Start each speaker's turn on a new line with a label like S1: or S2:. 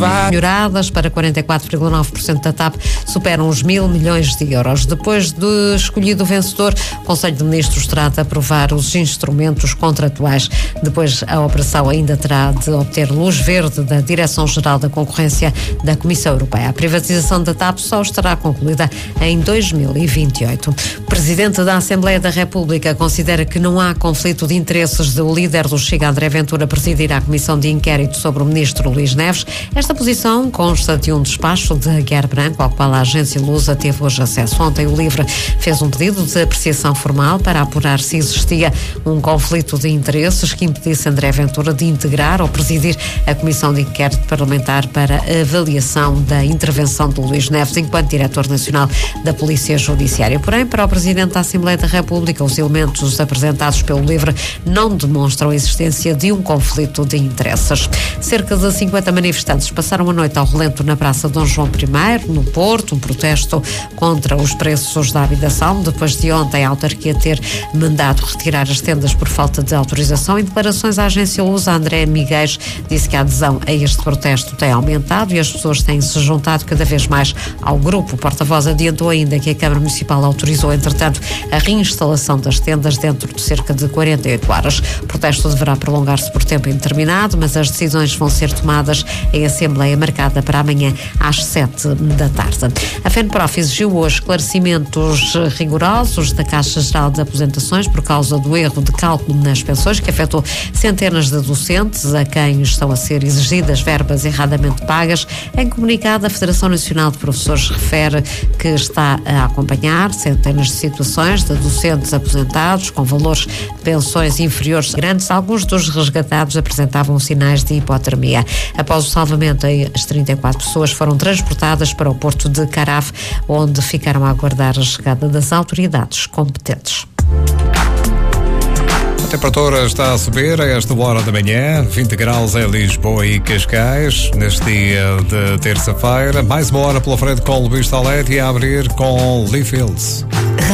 S1: melhoradas para 44,9% da TAP superam os 1.000 milhões de euros. Depois de escolhido o vencedor, o Conselho de Ministros terá de aprovar os instrumentos contratuais. Depois, a operação ainda terá de obter luz verde da Direção-Geral da Concorrência da Comissão Europeia. A privatização da TAP só estará concluída em 2028. O Presidente da Assembleia da República considera que não há conflito de interesses de o líder do Chega, André Ventura, presidir a Comissão de Inquérito sobre o Ministro Luís Neves. Esta posição consta de um despacho de Guerre Branco, ao qual a agência Lusa teve hoje acesso. Ontem o LIVRE fez um pedido de apreciação formal para apurar se existia um conflito de interesses que impedisse André Ventura de integrar ou presidir a Comissão de Inquérito Parlamentar para a avaliação da intervenção de Luís Neves enquanto Diretor Nacional da Polícia Judiciária. Porém, para o Presidente da Assembleia da República, os elementos apresentados pelo LIVRE não demonstram a existência de um conflito de interesses. Cerca de 50 manifestantes passaram a noite ao relento na Praça Dom João I, no Porto, um protesto contra os preços da habitação, depois de ontem a autarquia ter mandado retirar as tendas por falta de autorização. Em declarações à agência Lusa, André Miguel disse que a adesão a este protesto tem aumentado e as pessoas têm se juntado cada vez mais ao grupo. O porta-voz adiantou ainda que a Câmara Municipal autorizou, entretanto, a reinstalação das tendas dentro de cerca de 48 horas. O protesto deverá prolongar-se por tempo indeterminado, mas as decisões vão ser tomadas em Assembleia marcada para amanhã às 7 da tarde. A FENPROF exigiu hoje esclarecimentos rigorosos da Caixa Geral de Aposentações por causa do erro de cálculo nas pensões que afetou centenas de docentes a quem estão a ser exigidas verbas erradamente pagas. Em comunicado, a Federação Nacional de Professores refere que está a acompanhar centenas de situações de docentes aposentados com valores de pensões inferiores grandes. Alguns dos resgatados apresentavam sinais de hipotermia. Após o salvamento, as 34 pessoas foram transportadas para o porto de Caraf, onde ficaram a aguardar a chegada das autoridades competentes.
S2: A temperatura está a subir a esta hora da manhã, 20 graus em Lisboa e Cascais, neste dia de terça-feira. Mais uma hora pela frente com Luís Salete e a abrir com Lee Fields.